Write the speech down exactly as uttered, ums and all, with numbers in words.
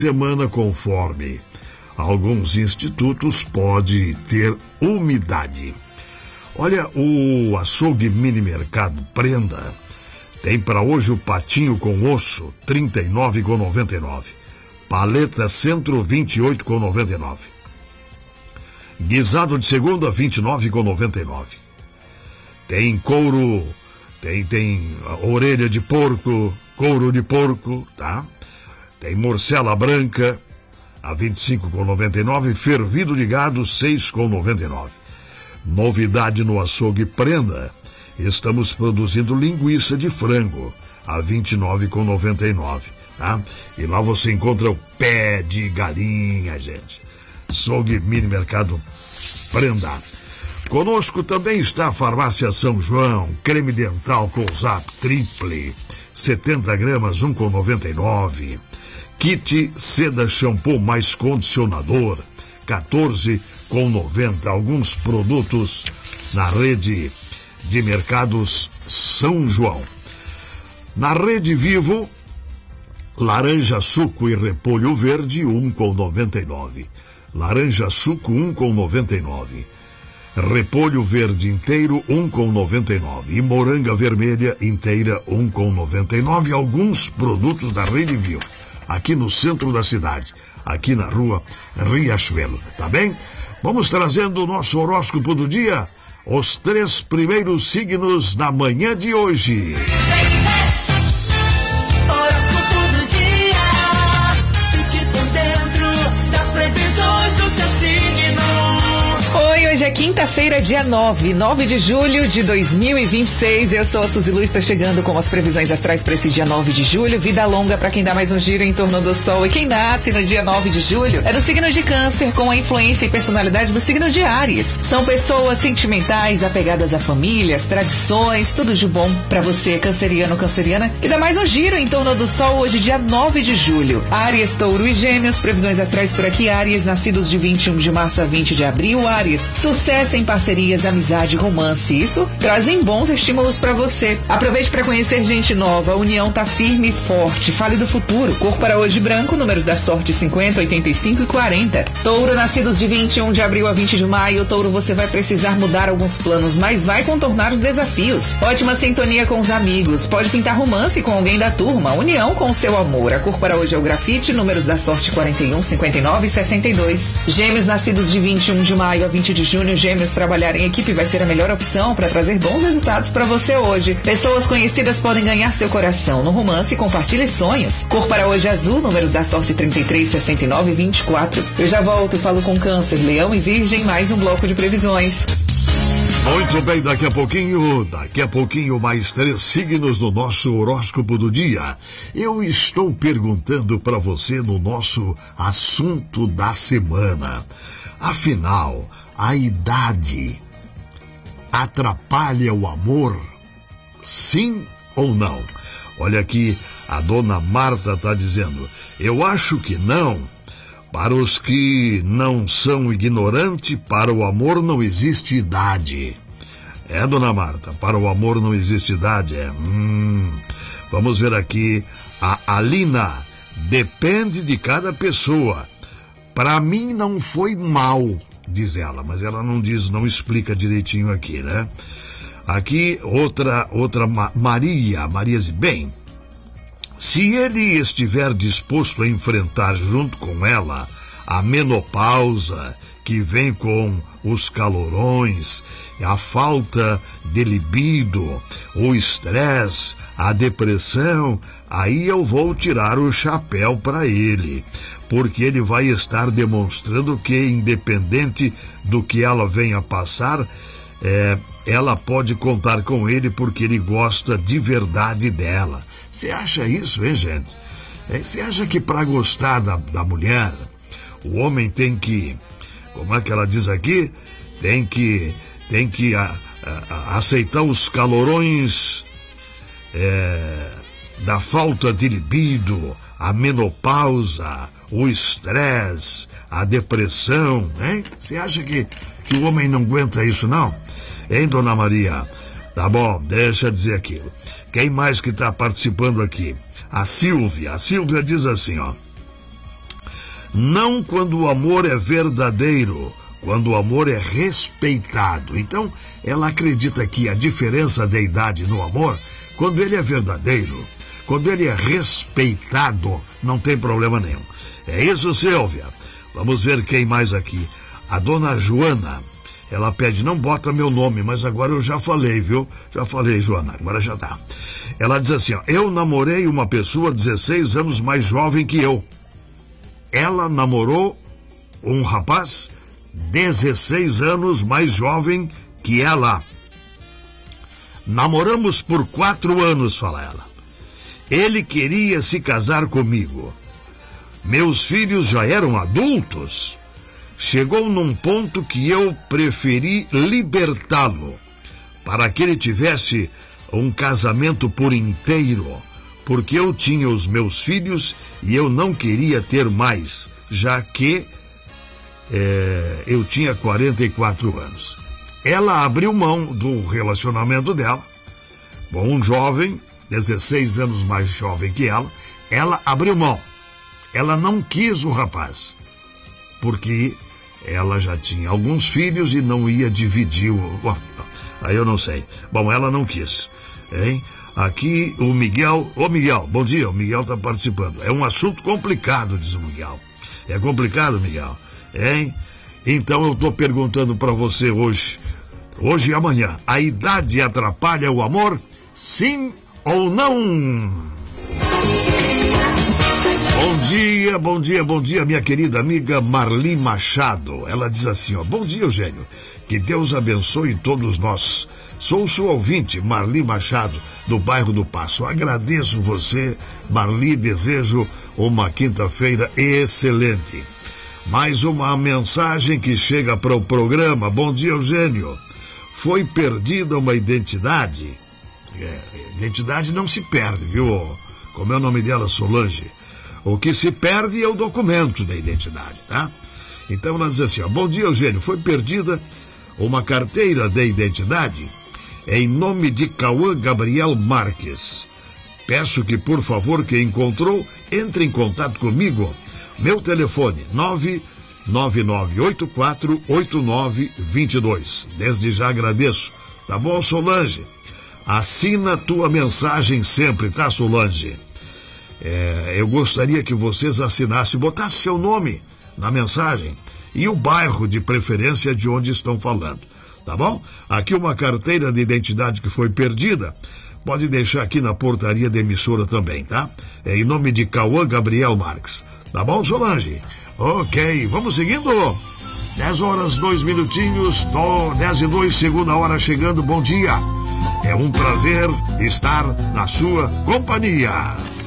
semana, conforme alguns institutos, pode ter umidade. Olha, o açougue Mini Mercado Prenda tem para hoje o patinho com osso, trinta e nove reais e noventa e nove centavos. Paleta centro, vinte e oito reais e noventa e nove centavos. Guisado de segunda, vinte e nove reais e noventa e nove centavos. Tem couro, tem, tem orelha de porco, couro de porco, tá? Tem morcela branca, a vinte e cinco reais e noventa e nove centavos. Fervido de gado, seis reais e noventa e nove centavos. Novidade no açougue Prenda. Estamos produzindo linguiça de frango a vinte e nove reais e noventa e nove centavos, tá? E lá você encontra o pé de galinha, gente. Açougue Mini Mercado Prenda. Conosco também está a Farmácia São João, creme dental Close-Up Triple, setenta gramas, um real e noventa e nove centavos. Kit Seda Shampoo mais condicionador, quatorze reais e noventa centavos. Alguns produtos na rede de mercados São João. Na Rede Vivo, laranja suco e repolho verde, um real e noventa e nove centavos. Laranja suco, um real e noventa e nove centavos. Repolho verde inteiro, um real e noventa e nove centavos. E moranga vermelha inteira, um real e noventa e nove centavos. Alguns produtos da Rede Vivo, aqui no centro da cidade, aqui na rua Riachuelo, tá bem? Vamos trazendo o nosso horóscopo do dia, os três primeiros signos da manhã de hoje. Hoje é quinta-feira, dia nove, nove de julho de dois mil e vinte e seis. Eu sou a Suzy Lu, estou chegando com as previsões astrais para esse dia nove de julho. Vida longa para quem dá mais um giro em torno do Sol. E quem nasce no dia nove de julho é do signo de Câncer, com a influência e personalidade do signo de Áries. São pessoas sentimentais, apegadas à família, às tradições, tudo de bom para você, canceriano, canceriana, que dá mais um giro em torno do Sol hoje, dia nove de julho. Áries, Touro e Gêmeos, previsões astrais por aqui. Áries, nascidos de vinte e um de março a vinte de abril. Áries, sucesso em parcerias, amizade, romance. Isso trazem bons estímulos para você. Aproveite para conhecer gente nova. A união tá firme e forte. Fale do futuro. Cor para hoje branco. Números da sorte cinquenta, oitenta e cinco e quarenta. Touro, nascidos de vinte e um de abril a vinte de maio. Touro, você vai precisar mudar alguns planos, mas vai contornar os desafios. Ótima sintonia com os amigos. Pode pintar romance com alguém da turma. União com o seu amor. A cor para hoje é o grafite. Números da sorte quarenta e um, cinquenta e nove e sessenta e dois. Gêmeos, nascidos de vinte e um de maio a vinte de junho. Gêmeos, trabalhar em equipe vai ser a melhor opção para trazer bons resultados para você hoje. Pessoas conhecidas podem ganhar seu coração. No romance, compartilhe sonhos. Cor para hoje azul, números da sorte trinta e três, sessenta e nove e vinte e quatro. Eu já volto e falo com Câncer, Leão e Virgem, mais um bloco de previsões. Muito bem, daqui a pouquinho, daqui a pouquinho mais três signos no nosso horóscopo do dia. Eu estou perguntando para você no nosso assunto da semana. Afinal, a idade atrapalha o amor? Sim ou não? Olha aqui, a dona Marta está dizendo, eu acho que não. Para os que não são ignorantes, para o amor não existe idade. É, dona Marta, para o amor não existe idade, é. Hum, vamos ver aqui, a Alina, depende de cada pessoa. Para mim não foi mal, diz ela, mas ela não diz, não explica direitinho aqui, né? Aqui, outra, outra Maria, Maria diz, bem, se ele estiver disposto a enfrentar junto com ela a menopausa que vem com os calorões, a falta de libido, o estresse, a depressão, aí eu vou tirar o chapéu para ele, porque ele vai estar demonstrando que, independente do que ela venha a passar, é, ela pode contar com ele porque ele gosta de verdade dela. Você acha isso, hein, gente? Você acha que para gostar da, da mulher, o homem tem que, como é que ela diz aqui, tem que, tem que a, a, aceitar os calorões é, da falta de libido, a menopausa, o estresse, a depressão, hein? Você acha que, que o homem não aguenta isso, não? Hein, dona Maria? Tá bom, deixa eu dizer aquilo. Quem mais que está participando aqui? A Silvia. A Silvia diz assim, ó. Não quando o amor é verdadeiro, quando o amor é respeitado. Então, ela acredita que a diferença de idade no amor, quando ele é verdadeiro, quando ele é respeitado, não tem problema nenhum. É isso, Silvia. Vamos ver quem mais aqui. A dona Joana, ela pede, não bota meu nome, mas agora eu já falei, viu? Já falei, Joana, agora já tá. Ela diz assim, ó, eu namorei uma pessoa dezesseis anos mais jovem que eu. Ela namorou um rapaz dezesseis anos mais jovem que ela. Namoramos por quatro anos, fala ela. Ele queria se casar comigo. Meus filhos já eram adultos. Chegou num ponto que eu preferi libertá-lo para que ele tivesse um casamento por inteiro, porque eu tinha os meus filhos e eu não queria ter mais, já que é, eu tinha quarenta e quatro anos. Ela abriu mão do relacionamento dela, bom, um jovem, dezesseis anos mais jovem que ela, ela abriu mão. Ela não quis o rapaz, porque ela já tinha alguns filhos e não ia dividir o... Bom, aí eu não sei. Bom, ela não quis, hein? Aqui o Miguel... Ô Miguel, bom dia, o Miguel está participando. É um assunto complicado, diz o Miguel. É complicado, Miguel, hein? Então eu estou perguntando para você hoje, hoje e amanhã, a idade atrapalha o amor? Sim ou não? Bom dia, bom dia, bom dia, minha querida amiga Marli Machado. Ela diz assim, ó, bom dia, Eugênio. Que Deus abençoe todos nós. Sou sua ouvinte, Marli Machado, do bairro do Passo. Agradeço você, Marli, desejo uma quinta-feira excelente. Mais uma mensagem que chega para o programa. Bom dia, Eugênio. Foi perdida uma identidade. É, identidade não se perde, viu? Como é o nome dela, Solange? O que se perde é o documento da identidade, tá? Então ela diz assim, ó, bom dia, Eugênio, foi perdida uma carteira de identidade em nome de Cauã Gabriel Marques. Peço que, por favor, quem encontrou, entre em contato comigo. Meu telefone, nove nove nove oito quatro oito nove dois dois. Desde já agradeço. Tá bom, Solange? Assina tua mensagem sempre, tá, Solange? É, eu gostaria que vocês assinassem, botassem seu nome na mensagem e o bairro de preferência de onde estão falando, tá bom? Aqui uma carteira de identidade que foi perdida, pode deixar aqui na portaria da emissora também, tá? É em nome de Cauã Gabriel Marques, tá bom, Solange? Ok, vamos seguindo? dez horas, dois minutinhos, dez e dois, segunda hora chegando, bom dia. É um prazer estar na sua companhia.